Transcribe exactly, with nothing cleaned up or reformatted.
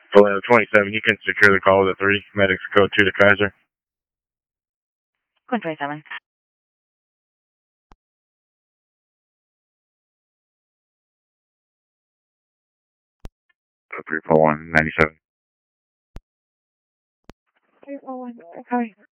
Orlando twenty-seven, you can secure the call with a three. Medics code two to Kaiser. one twenty-seven. three four one, ninety-seven. three four one, sorry.